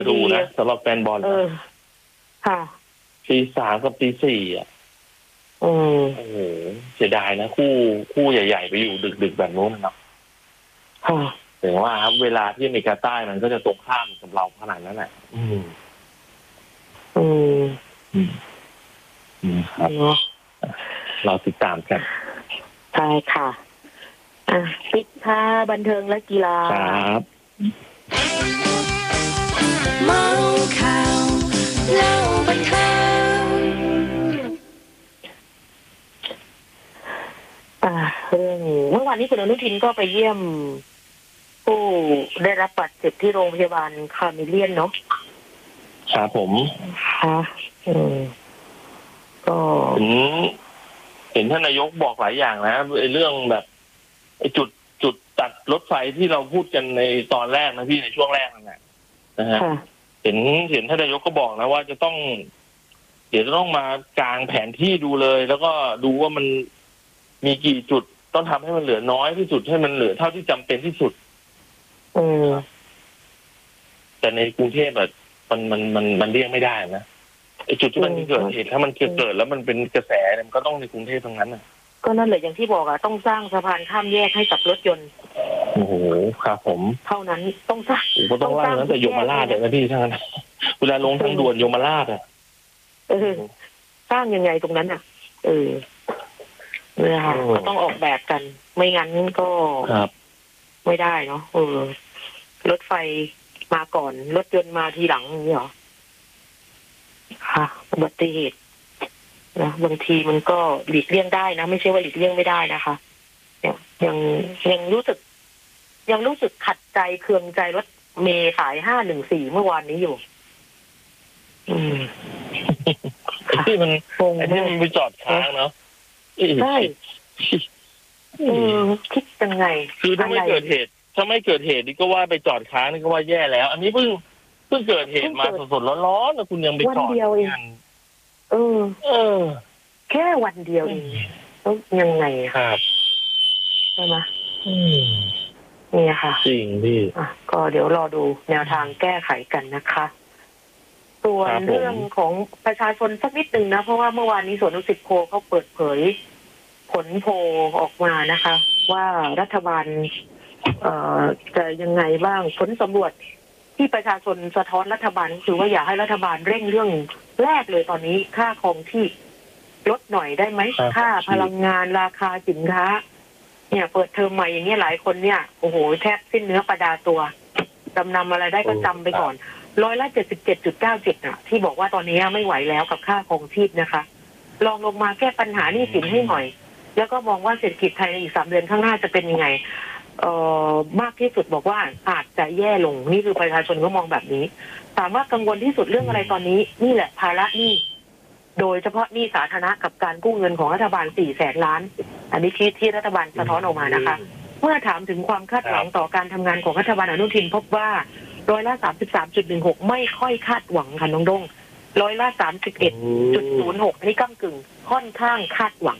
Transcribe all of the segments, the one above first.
ดูนะสำหรับแฟนบอลค่ะตี 3กับตี 4อ่ะโอ้โหเสียดายนะคู่ใหญ่ๆไปอยู่ดึกๆแบบนู้นนะแต่ว่าครับเวลาที่อเมริกาใต้มันก็จะตรงข้ามกับเราขนาดนั้นแหละครับเราติดตามกันใช่ค่ะปิดท้ายบันเทิงและกีฬาครับเมาข่าวเล่าบันเทิงเรื่องเมื่อวานนี้คุณอนุทินก็ไปเยี่ยมผู้ได้รับบาดเจ็บที่โรงพยาบาลคาร์เมเลียนเนาะครับผมค่ะก็เห็นท่านนายกบอกหลายอย่างนะเรื่องแบบจุดตัดรถไฟที่เราพูดกันในตอนแรกนะพี่ในช่วงแรกนั่นแหละนะฮะเห็นท่านนายกก็บอกนะว่าจะต้องเดี๋ยวจะต้องมากางแผนที่ดูเลยแล้วก็ดูว่ามันมีกี่จุดต้องทำให้มันเหลือน้อยที่สุดให้มันเหลือเท่าที่จำเป็นที่สุดแต่ในกรุงเทพแบบมันเรียกไม่ได้นะไอ้จุดที่มันเกิดเหตุถ้ามันเกิดแล้วมันเป็นกระแสมันก็ต้องในกรุงเทพทั้งนั้นนะก็นั่นแหละอย่างที่บอกอะต้องสร้างสะพานข้ามแยกให้กับรถยนต์โอ้โหครับผมเท่านั้นต้องสร้างก็ต้องสร้างตั้งแต่ยมราชเลยนะพี่ท่านเวลาลงทางด่วนยมราชอะสร้างยังไงตรงนั้นอะเนี่ยค่ะก็ต้องออกแบบกันไม่งั้นก็ไม่ได้เนาะรถไฟมาก่อนรถยนต์มาทีหลังอย่างนี้เหรอค่ะอุบัติเหตุนะบางทีมันก็หลีกเลี่ยงได้นะไม่ใช่ว่าหลีกเลี่ยงไม่ได้นะคะยังรู้สึกขัดใจเคืองใจรถเมล์สาย514เมื่อวานนี้อยู่ที่มันไปจอดค้างเนาะใช่คิดยังไงคือถ้าไม่เกิดเหตุนี่ก็ว่าไปจอดค้างนี่ก็ว่าแย่แล้วอันนี้เพิ่งเกิดเหตุมาสดๆร้อนๆแล้วคุณยังไปจอดวันเดียวเองแค่วันเดียวเองแล้วยังไงครับใช่ไหมนี่ค่ะจริงพี่ก็เดี๋ยวรอดูแนวทางแก้ไขกันนะคะส่วนเรื่องของประชาชนสักนิดนึงนะเพราะว่าเมื่อวานนี้สวนดุสิตโพเขาเปิดเผยผลโพลออกมานะคะว่ารัฐบาลจะยังไงบ้างผลสำรวจที่ประชาชนสะท้อนรัฐบาลคือว่าอยากให้รัฐบาลเร่งเรื่องแรกเลยตอนนี้ค่าครองชีพลดหน่อยได้ไหมค่าพลังงานราคาสินค้าเนี่ยเปิดเทอมใหม่อย่างเงี้ยหลายคนเนี่ยโอ้โหแทบสิ้นเนื้อประดาตัวจำนำอะไรได้ก็จำไปก่อน77.97น่ะที่บอกว่าตอนนี้ไม่ไหวแล้วกับค่าครองชีพนะคะลองลงมาแก้ปัญหาหนี้สินให้หน่อยแล้วก็มองว่าเศรษฐกิจไทยในอีก3 เดือนข้างหน้าจะเป็นยังไงมากที่สุดบอกว่าอาจจะแย่ลงนี่คือประชาชนก็มองแบบนี้ถามว่ากังวลที่สุดเรื่องอะไรตอนนี้นี่แหละภาระหนี้โดยเฉพาะหนี้สาธารณะกับการกู้เงินของรัฐบาล400,000 ล้านอันนี้ที่รัฐบาลสะท้อนออกมานะคะเมื่อถามถึงความคาดหวังต่อการทำงานของรัฐบาลอนุทินพบว่า33.16%ไม่ค่อยคาดหวังค่ะน้องดง31.06%อันนี้ก้ำกึ่งค่อนข้างคาดหวัง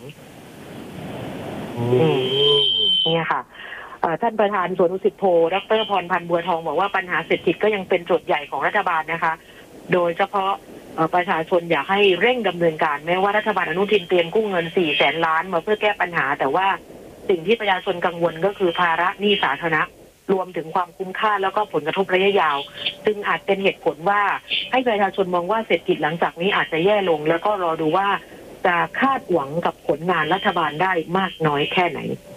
เนี่ยค่ะท่านประธานสวนดุสิตโพดร.พรพันธ์บัวทองบอกว่าปัญหาเศรษฐกิจก็ยังเป็นโจทย์ใหญ่ของรัฐบาลนะคะโดยเฉพาะประชาชนอยากให้เร่งดำเนินการแม้ว่ารัฐบาลอนุทินเตรียมกู้เงิน400,000 ล้านมาเพื่อแก้ปัญหาแต่ว่าสิ่งที่ประชาชนกังวลก็คือภาระหนี้สาธารณะรวมถึงความคุ้มค่าแล้วก็ผลกระทบระยะยาวซึ่งอาจเป็นเหตุผลว่าให้ประชาชนมองว่าเศรษฐกิจหลังจากนี้อาจจะแย่ลงแล้วก็รอดูว่าจะคาดหวังกับผลงานรัฐบาลได้มากน้อยแค่ไหน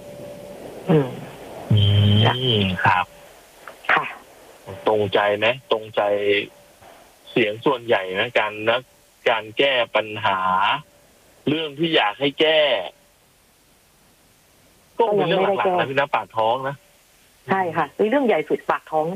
ครับค่ะตรงใจไหมตรงใจเสียงส่วนใหญ่นะการแก้ปัญหาเรื่องที่อยากให้แก้ก็เป็นเรื่องหลักๆนะพี่นะปากท้องนะใช่ค่ะเป็นเรื่องใหญ่สุดปากท้อง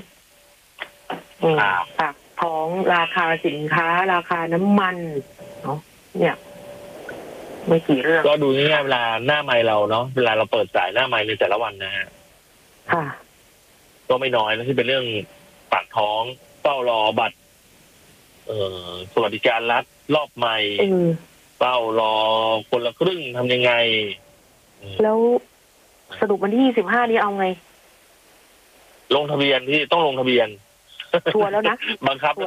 ปากท้องราคาสินค้าราคาน้ำมันเนาะเนี่ยไม่กี่เรื่องก็ดูง่ายๆเวลาหน้าไมค์เราเนาะเวลาเราเปิดสายหน้าไมค์ในแต่ละวันนะฮะค่ะก็ไม่น้อยนะที่เป็นเรื่องปากท้องเฝ้ารอบัตรสวัสดิการรัฐรอบใหม่เฝ้ารอคนละครึ่งทำยังไงแล้วสรุปวันที่25นี้เอาไงลงทะเบียนที่ต้องลงทะเบียนชัวร์แล้วนะบังคับ